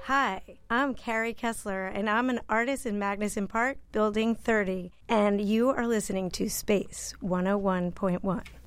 Hi, I'm Carrie Kessler, and I'm an artist in Magnuson Park, Building 30, and you are listening to Space 101.1.